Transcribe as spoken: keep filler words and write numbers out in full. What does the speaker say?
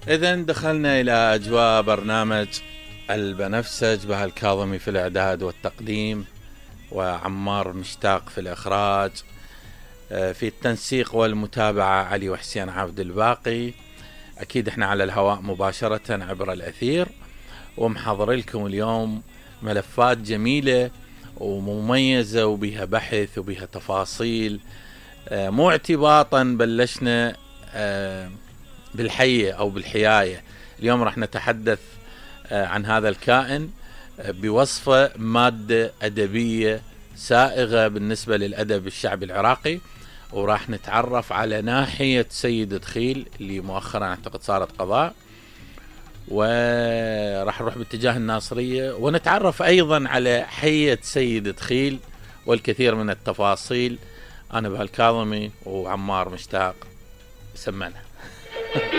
إذا دخلنا إلى أجواء برنامج البنفسج، بها الكاظمي في الإعداد والتقديم، وعمار مشتاق في الإخراج، في التنسيق والمتابعة علي وحسين عبد الباقي. أكيد إحنا على الهواء مباشرة عبر الأثير، ومحضر لكم اليوم ملفات جميلة ومميزة وبها بحث وبها تفاصيل. مو اعتباطا بلشنا بالحية أو بالحياية. اليوم راح نتحدث عن هذا الكائن بوصفة مادة أدبية سائغة بالنسبة للأدب الشعبي العراقي، وراح نتعرف على ناحية سيد دخيل اللي مؤخرا اعتقد صارت قضاء، وراح نروح باتجاه الناصرية، ونتعرف أيضا على حية سيد دخيل والكثير من التفاصيل. أنا بهالكاظمي وعمار مشتاق، سمعنا.